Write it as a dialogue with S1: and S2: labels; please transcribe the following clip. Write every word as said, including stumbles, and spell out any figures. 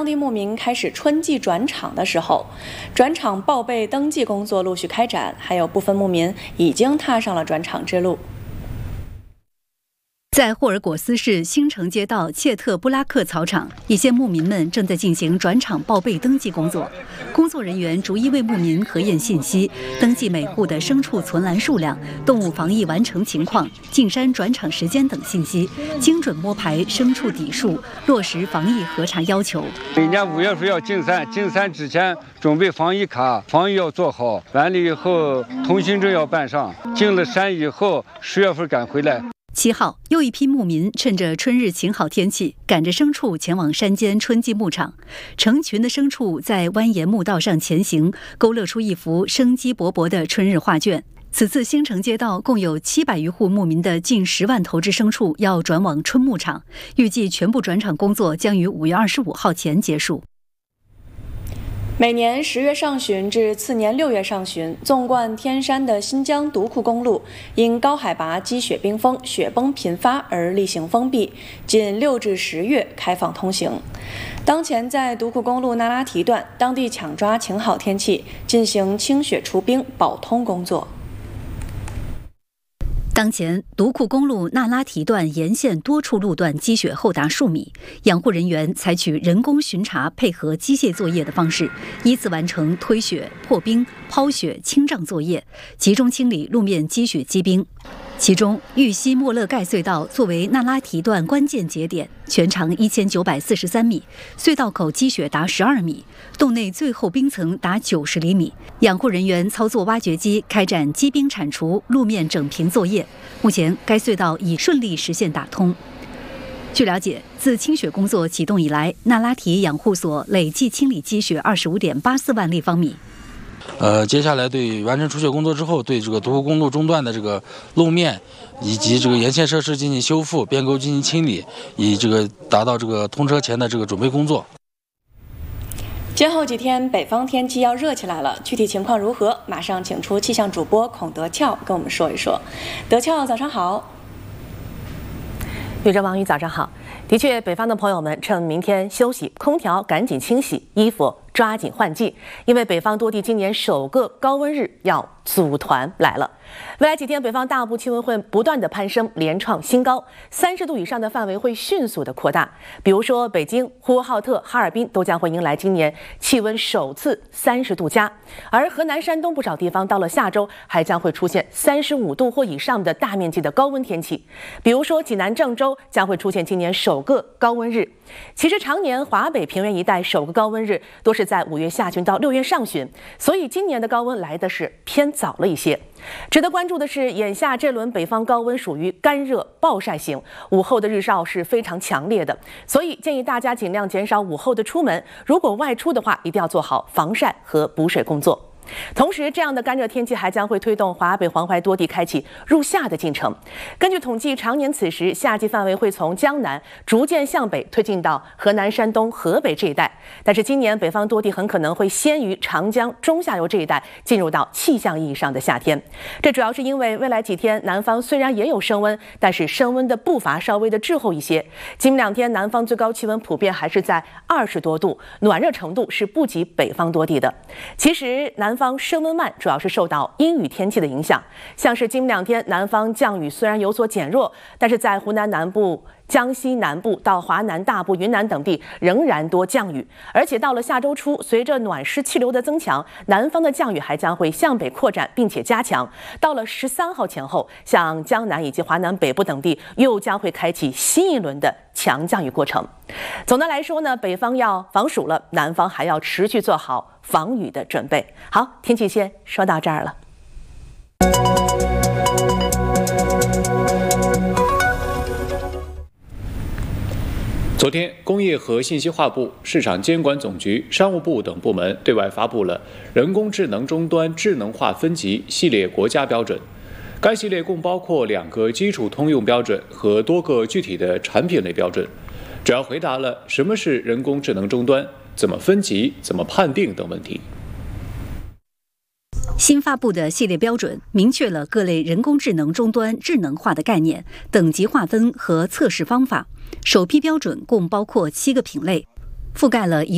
S1: 地牧民开始春季转场的时候，转场报备登记工作陆续开展，还有部分牧民已经踏上了转场之路。
S2: 在霍尔果斯市新城街道切特布拉克草场，一些牧民们正在进行转场报备登记工作。工作人员逐一为牧民核验信息，登记每户的牲畜存栏数量、动物防疫完成情况、进山转场时间等信息，精准摸排牲畜底数，落实防疫核查要求。
S3: 每年五月份要进山，进山之前准备防疫卡，防疫要做好，完了以后通行证要办上，进了山以后十月份赶回来。
S2: 七号，又一批牧民趁着春日晴好天气，赶着牲畜前往山间春季牧场。成群的牲畜在蜿蜒牧道上前行，勾勒出一幅生机勃勃的春日画卷。此次新城街道共有七百余户牧民的近十万头只牲畜要转往春牧场，预计全部转场工作将于五月二十五号前结束。
S1: 每年十月上旬至次年六月上旬，纵贯天山的新疆独库公路因高海拔积雪冰封、雪崩频发而例行封闭，仅六至十月开放通行。当前在独库公路那拉提段，当地抢抓晴好天气，进行清雪除冰保通工作。
S2: 当前，独库公路那拉提段沿线多处路段积雪厚达数米，养护人员采取人工巡查配合机械作业的方式，依次完成推雪、破冰、抛雪、清障作业，集中清理路面积雪积冰。其中，玉溪莫勒盖隧道作为那拉提段关键节点，全长一千九百四十三米，隧道口积雪达十二米，洞内最厚冰层达九十厘米。养护人员操作挖掘机开展积冰铲除、路面整平作业。目前，该隧道已顺利实现打通。据了解，自清雪工作启动以来，那拉提养护所累计清理积雪二十五点八四万立方米。
S4: 呃，接下来对完成除雪工作之后，对这个独库公路中段的这个路面以及这个沿线设施进行修复、变沟进行清理，以这个达到这个通车前的这个准备工作。
S1: 今后几天北方天气要热起来了，具体情况如何？马上请出气象主播孔德俏跟我们说一说。德俏，早上好。
S5: 玉珍、王宇，早上好。的确，北方的朋友们趁明天休息，空调赶紧清洗，衣服抓紧换季，因为北方多地今年首个高温日要组团来了。未来几天，北方大部气温会不断的攀升，连创新高，三十度以上的范围会迅速的扩大。比如说，北京、呼和浩特、哈尔滨都将会迎来今年气温首次三十度加，而河南、山东不少地方到了下周还将会出现三十五度或以上的大面积的高温天气。比如说，济南、郑州将会出现今年首个高温日。其实，常年华北平原一带首个高温日都是在五月下旬到六月上旬，所以今年的高温来的是偏早了一些。值得关注的是，眼下这轮北方高温属于干热暴晒型，午后的日照是非常强烈的，所以建议大家尽量减少午后的出门，如果外出的话，一定要做好防晒和补水工作。同时，这样的干热天气还将会推动华北、黄淮多地开启入夏的进程。根据统计，常年此时夏季范围会从江南逐渐向北推进到河南、山东、河北这一带。但是今年北方多地很可能会先于长江中下游这一带进入到气象意义上的夏天。这主要是因为未来几天南方虽然也有升温，但是升温的步伐稍微的滞后一些。今明两天南方最高气温普遍还是在二十多度，暖热程度是不及北方多地的。其实南方升温慢主要是受到阴雨天气的影响，像是今明两天南方降雨虽然有所减弱，但是在湖南南部、江西南部到华南大部、云南等地仍然多降雨，而且到了下周初，随着暖湿气流的增强，南方的降雨还将会向北扩展并且加强。到了十三号前后，像江南以及华南北部等地又将会开启新一轮的强降雨过程。总的来说呢，北方要防暑了，南方还要持续做好防雨的准备。好，天气先说到这儿了。
S6: 昨天，工业和信息化部、市场监管总局、商务部等部门对外发布了人工智能终端智能化分级系列国家标准。该系列共包括两个基础通用标准和多个具体的产品类标准，主要回答了什么是人工智能终端、怎么分级、怎么判定等问题。
S2: 新发布的系列标准明确了各类人工智能终端智能化的概念、等级划分和测试方法。首批标准共包括七个品类，覆盖了一